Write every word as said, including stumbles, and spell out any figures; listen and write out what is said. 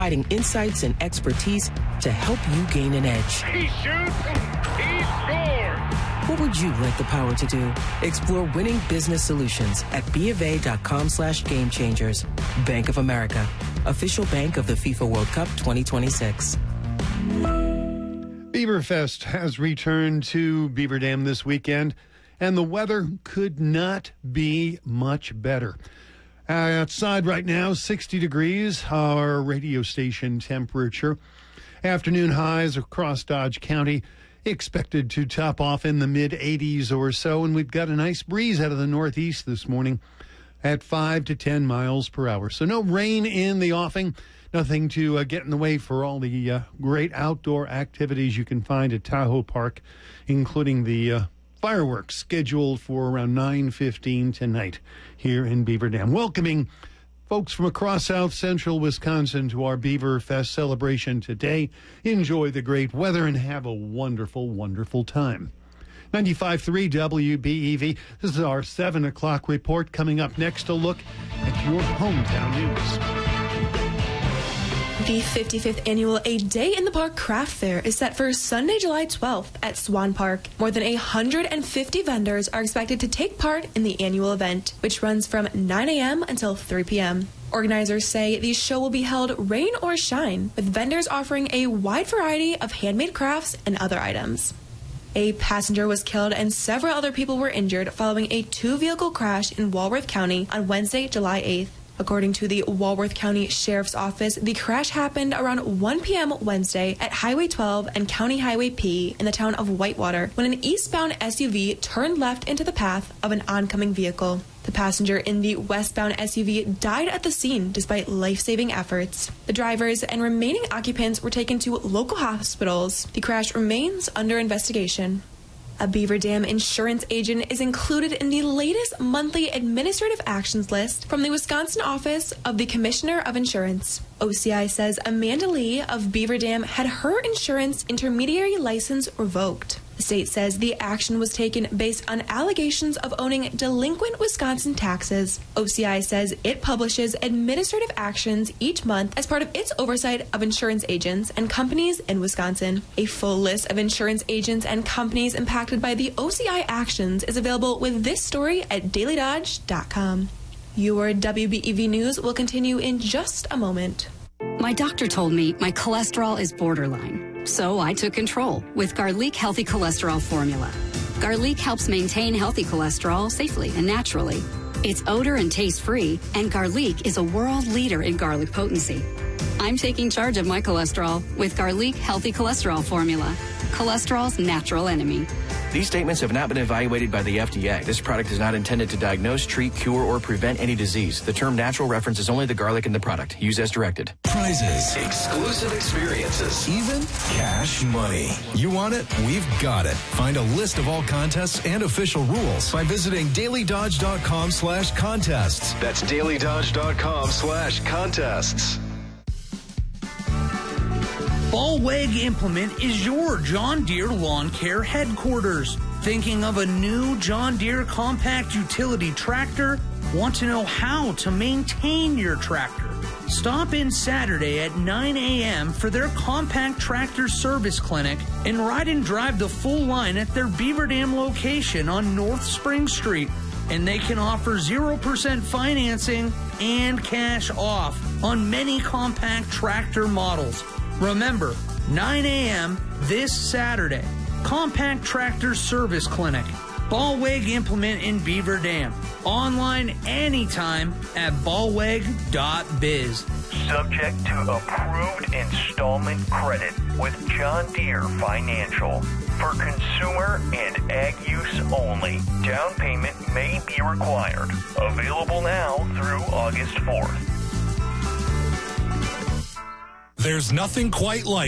providing insights and expertise to help you gain an edge. He shoots, he scores. What would you like the power to do? Explore winning business solutions at bofa.com slash game changers. Bank of America, official bank of the FIFA World Cup twenty twenty-six. Beaverfest has returned to Beaver Dam this weekend, and the weather could not be much better. Uh, outside right now, sixty degrees, our radio station temperature. Afternoon highs across Dodge County expected to top off in the mid eighties or so, and we've got a nice breeze out of the northeast this morning at five to ten miles per hour. So no rain in the offing, nothing to uh, get in the way for all the uh, great outdoor activities you can find at Tahoe Park, including the uh, fireworks scheduled for around nine fifteen tonight here in Beaver Dam. Welcoming folks from across South Central Wisconsin to our Beaver Fest celebration today. Enjoy the great weather and have a wonderful, wonderful time. ninety-five point three W B E V. This is our seven o'clock report. Coming up next, a look at your hometown news. The fifty-fifth annual A Day in the Park Craft Fair is set for Sunday, July twelfth at Swan Park. More than one hundred fifty vendors are expected to take part in the annual event, which runs from nine a.m. until three p.m. Organizers say the show will be held rain or shine, with vendors offering a wide variety of handmade crafts and other items. A passenger was killed and several other people were injured following a two-vehicle crash in Walworth County on Wednesday, July eighth. According to the Walworth County Sheriff's Office, the crash happened around one p.m. Wednesday at Highway twelve and County Highway P in the town of Whitewater when an eastbound S U V turned left into the path of an oncoming vehicle. The passenger in the westbound S U V died at the scene despite life-saving efforts. The drivers and remaining occupants were taken to local hospitals. The crash remains under investigation. A Beaver Dam insurance agent is included in the latest monthly administrative actions list from the Wisconsin Office of the Commissioner of Insurance. O C I says Amanda Lee of Beaver Dam had her insurance intermediary license revoked. The state says the action was taken based on allegations of owning delinquent Wisconsin taxes. O C I says it publishes administrative actions each month as part of its oversight of insurance agents and companies in Wisconsin. A full list of insurance agents and companies impacted by the O C I actions is available with this story at daily dodge dot com. Your W B E V News will continue in just a moment. My doctor told me my cholesterol is borderline. So I took control with Garlic Healthy Cholesterol Formula. Garlic helps maintain healthy cholesterol safely and naturally. It's odor and taste free, and Garlic is a world leader in garlic potency. I'm taking charge of my cholesterol with Garlic Healthy Cholesterol Formula, cholesterol's natural enemy. These statements have not been evaluated by the F D A. This product is not intended to diagnose, treat, cure, or prevent any disease. The term natural references only the garlic in the product. Use as directed. Prizes, exclusive experiences, even cash money. You want it? We've got it. Find a list of all contests and official rules by visiting daily dodge dot com slash contests. That's daily dodge dot com slash contests. Ballweg Implement is your John Deere lawn care headquarters. Thinking of a new John Deere compact utility tractor? Want to know how to maintain your tractor? Stop in Saturday at nine a.m. for their compact tractor service clinic and ride and drive the full line at their Beaver Dam location on North Spring Street. And they can offer zero percent financing and cash off on many compact tractor models. Remember, nine a.m. this Saturday, Compact Tractor Service Clinic, Ballweg Implement in Beaver Dam. Online anytime at ballweg dot biz. Subject to approved installment credit with John Deere Financial. For consumer and ag use only. Down payment may be required. Available now through August fourth. There's nothing quite like